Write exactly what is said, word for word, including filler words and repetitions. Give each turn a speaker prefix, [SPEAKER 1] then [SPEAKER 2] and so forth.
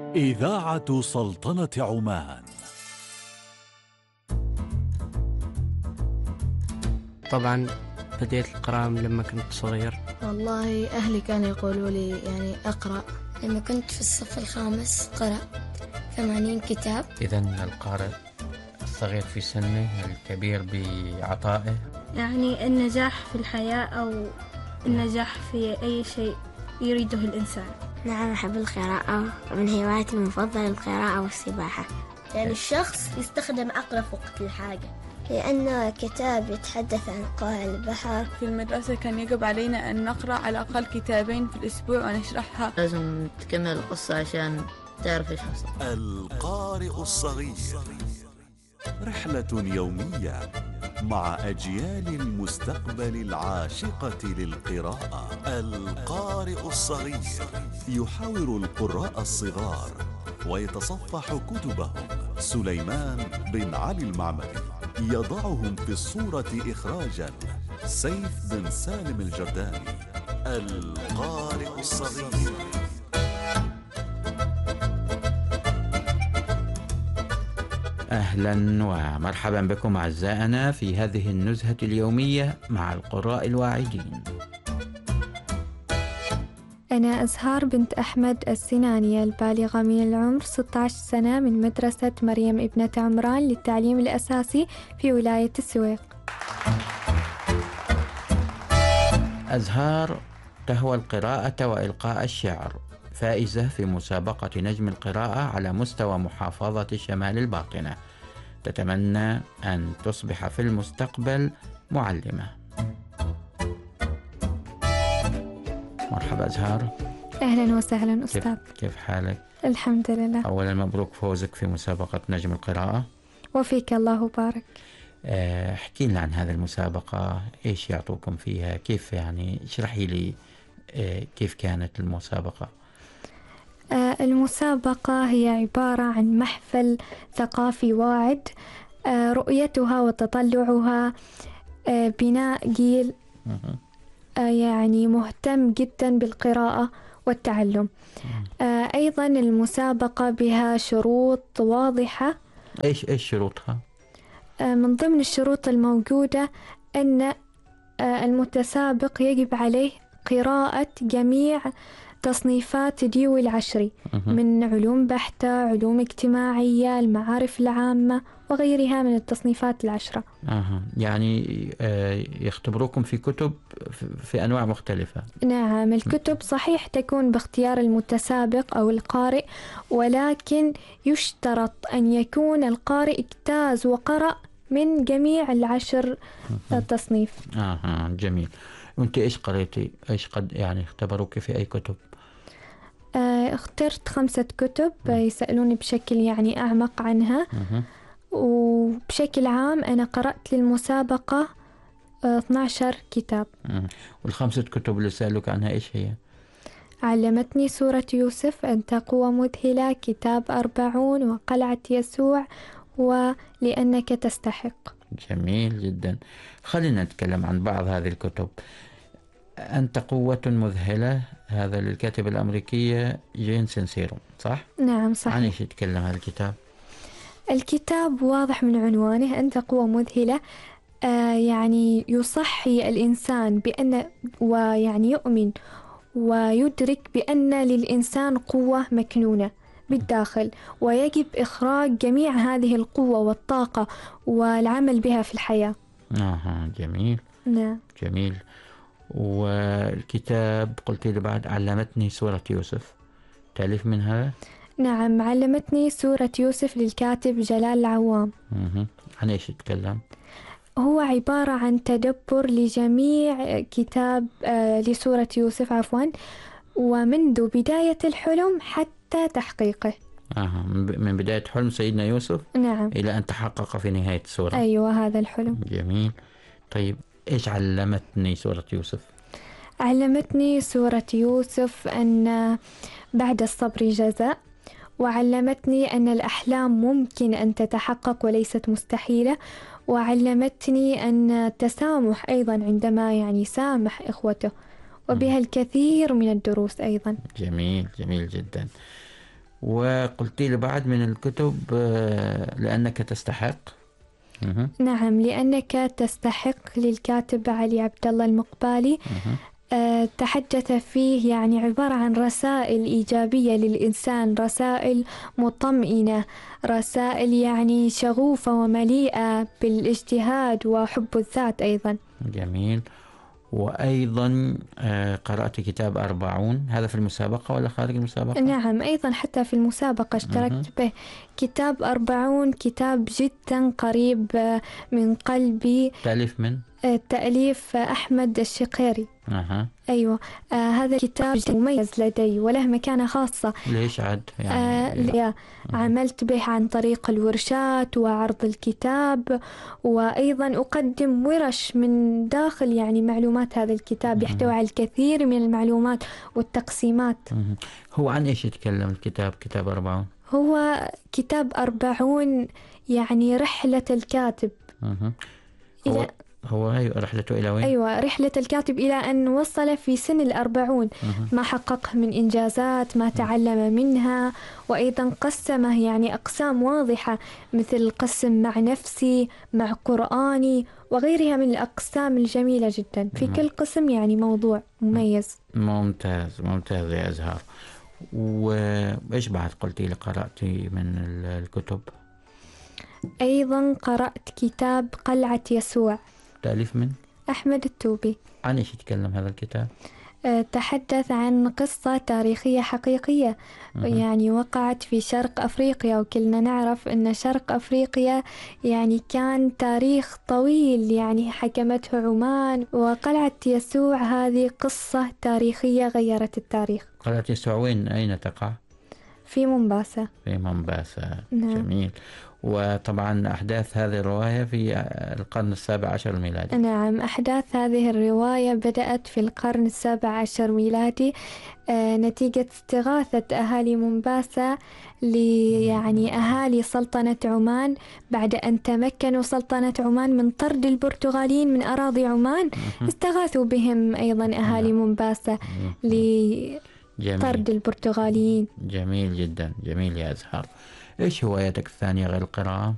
[SPEAKER 1] إذاعة سلطنة عمان.
[SPEAKER 2] طبعا بديت القراءة لما كنت صغير.
[SPEAKER 3] والله أهلي كانوا يقولوا لي يعني أقرأ.
[SPEAKER 4] لما كنت في الصف الخامس قرأ ثمانين كتاب.
[SPEAKER 5] إذن القارئ الصغير في سنه الكبير بعطائه.
[SPEAKER 6] يعني النجاح في الحياة أو النجاح في أي شيء يريده الإنسان.
[SPEAKER 7] نعم، أحب القراءة، من هواياتي المفضلة القراءة والسباحة.
[SPEAKER 8] يعني الشخص يستخدم عقله في وقت الحاجة،
[SPEAKER 9] لأنه كتاب يتحدث عن قاع البحر.
[SPEAKER 10] في المدرسة كان يجب علينا أن نقرأ على الأقل كتابين في الأسبوع ونشرحها.
[SPEAKER 11] لازم تكمل القصة عشان تعرف إيش حصل.
[SPEAKER 1] القارئ الصغير، رحلة يومية مع أجيال المستقبل العاشقة للقراءة. القارئ الصغير يحاور القراء الصغار ويتصفح كتبهم. سليمان بن علي المعمري يضعهم في الصورة إخراجا. سيف بن سالم الجرداني. القارئ الصغير.
[SPEAKER 12] أهلا ومرحبا بكم أعزائنا في هذه النزهة اليومية مع القراء الواعدين.
[SPEAKER 13] أنا أزهار بنت أحمد السنانية البالغة من العمر ستة عشر سنة من مدرسة مريم ابنة عمران للتعليم الأساسي في ولاية السويق.
[SPEAKER 12] أزهار تهوى القراءة وإلقاء الشعر، فائزة في مسابقة نجم القراءة على مستوى محافظة شمال الباطنة، تتمنى أن تصبح في المستقبل معلمة. مرحبا أزهار.
[SPEAKER 13] أهلا وسهلا أستاذ.
[SPEAKER 12] كيف, كيف حالك؟
[SPEAKER 13] الحمد لله.
[SPEAKER 12] أولا مبروك فوزك في مسابقة نجم القراءة.
[SPEAKER 13] وفيك الله بارك.
[SPEAKER 12] احكي لنا عن هذه المسابقة، إيش يعطوكم فيها، كيف يعني اشرحي لي كيف كانت المسابقة.
[SPEAKER 13] المسابقة هي عبارة عن محفل ثقافي واعد، رؤيتها وتطلعها بناء جيل يعني مهتم جدا بالقراءة والتعلم. أيضا المسابقة بها شروط واضحة.
[SPEAKER 12] إيش إيش شروطها؟
[SPEAKER 13] من ضمن الشروط الموجودة أن المتسابق يجب عليه قراءة جميع تصنيفات ديوي العشري من علوم بحتة، علوم اجتماعية، المعارف العامة وغيرها من التصنيفات العشرة.
[SPEAKER 12] آه. يعني آه يختبروكم في كتب في أنواع مختلفة.
[SPEAKER 13] نعم، الكتب صحيح تكون باختيار المتسابق أو القارئ، ولكن يشترط أن يكون القارئ اجتاز وقرأ من جميع العشر تصنيف.
[SPEAKER 12] آه جميل. وانت ايش قريتي؟ ايش قد يعني اختبروك في اي كتب؟
[SPEAKER 13] آه اخترت خمسة كتب يسألوني بشكل يعني أعمق عنها. م- وبشكل عام أنا قرأت للمسابقة آه اثنا عشر كتاب.
[SPEAKER 12] م- والخمسة كتب اللي سألوك عنها ايش هي؟
[SPEAKER 13] علمتني سورة يوسف، أنت قوة مذهلة، كتاب أربعون، وقلعة يسوع، ولأنك تستحق.
[SPEAKER 12] جميل جدا. خلينا نتكلم عن بعض هذه الكتب. أنت قوة مذهلة، هذا للكاتبة الأمريكية جين سينسيرو، صح؟
[SPEAKER 13] نعم صح.
[SPEAKER 12] عن إيش يتكلم هذا الكتاب؟
[SPEAKER 13] الكتاب واضح من عنوانه، أنت قوة مذهلة. آه يعني يصحي الإنسان بأن ويعني يؤمن ويدرك بأن للإنسان قوة مكنونة بالداخل، ويجب إخراج جميع هذه القوة والطاقة والعمل بها في الحياة.
[SPEAKER 12] آه جميل.
[SPEAKER 13] نعم
[SPEAKER 12] جميل. والكتاب قلت لي بعد علمتني سورة يوسف، تأليف منها؟
[SPEAKER 13] نعم، علمتني سورة يوسف للكاتب جلال العوام.
[SPEAKER 12] مه. عن إيش يتكلم؟
[SPEAKER 13] هو عبارة عن تدبر لجميع كتاب آه لسورة يوسف عفوا، ومنذ بداية الحلم حتى تحقيقه.
[SPEAKER 12] آه من بداية حلم سيدنا يوسف
[SPEAKER 13] نعم
[SPEAKER 12] إلى أن تحقق في نهاية السورة.
[SPEAKER 13] أيوة هذا الحلم.
[SPEAKER 12] جميل. طيب إيش علمتني سورة يوسف؟
[SPEAKER 13] علمتني سورة يوسف أن بعد الصبر جزاء، وعلمتني أن الأحلام ممكن أن تتحقق وليست مستحيلة، وعلمتني أن التسامح أيضا عندما يعني سامح إخوته، وبها الكثير من الدروس أيضا.
[SPEAKER 12] جميل جميل جدا. وقلتي لي بعد من الكتب لأنك تستحق.
[SPEAKER 13] نعم، لأنك تستحق للكاتب علي عبد الله المقبالي. أه تحدث فيه يعني عبارة عن رسائل إيجابية للإنسان، رسائل مطمئنة، رسائل يعني شغوفة ومليئة بالاجتهاد وحب الذات أيضا.
[SPEAKER 12] جميل. وأيضا قرأت كتاب أربعون، هذا في المسابقة ولا خارج المسابقة؟
[SPEAKER 13] نعم، أيضا حتى في المسابقة اشتركت به. كتاب أربعون كتاب جدا قريب من قلبي.
[SPEAKER 12] تأليف من؟
[SPEAKER 13] تأليف أحمد الشقيري.
[SPEAKER 12] أها.
[SPEAKER 13] أيوة. آه هذا كتاب مميز لدي وله مكانة خاصة.
[SPEAKER 12] ليش عاد؟
[SPEAKER 13] يعني آه عملت به عن طريق الورشات وعرض الكتاب، وأيضا أقدم ورش من داخل يعني معلومات هذا الكتاب. يحتوي على الكثير من المعلومات والتقسيمات.
[SPEAKER 12] هو عن إيش يتكلم الكتاب، كتاب أربعون؟
[SPEAKER 13] هو كتاب أربعون يعني رحلة الكاتب.
[SPEAKER 12] هو هو رحلته إلى وين؟
[SPEAKER 13] أيوة، رحلة الكاتب إلى أن وصل في سن الأربعون، ما حققه من إنجازات، ما تعلم منها، وأيضا قسمه يعني أقسام واضحة، مثل قسم مع نفسي، مع قرآني، وغيرها من الأقسام الجميلة جدا. في كل قسم يعني موضوع مميز.
[SPEAKER 12] ممتاز ممتاز يا أزهار. وإيش بعد قلتي لي قرأتي من الكتب؟
[SPEAKER 13] أيضا قرأت كتاب قلعة يسوع.
[SPEAKER 12] تأليف من؟
[SPEAKER 13] أحمد التوبي.
[SPEAKER 12] عن إيش يتكلم هذا الكتاب؟
[SPEAKER 13] أه تحدث عن قصة تاريخية حقيقية أه. يعني وقعت في شرق أفريقيا، وكلنا نعرف أن شرق أفريقيا يعني كان تاريخ طويل، يعني حكمته عمان. وقلعة يسوع هذه قصة تاريخية غيرت التاريخ.
[SPEAKER 12] قلعة يسوع وين، أين تقع؟
[SPEAKER 13] في مومباسا.
[SPEAKER 12] في مومباسا.
[SPEAKER 13] نعم.
[SPEAKER 12] جميل. وطبعا أحداث هذه الرواية في القرن السابع عشر الميلادي.
[SPEAKER 13] نعم، أحداث هذه الرواية بدأت في القرن السابع عشر ميلادي آه نتيجة استغاثة أهالي مومباسا لي يعني أهالي سلطنة عمان بعد أن تمكنوا سلطنة عمان من طرد البرتغاليين من أراضي عمان. استغاثوا بهم أيضا أهالي مومباسا لطرد البرتغاليين.
[SPEAKER 12] جميل جدا، جميل يا أزهار. إيش هوايتك الثانية غير القراءة؟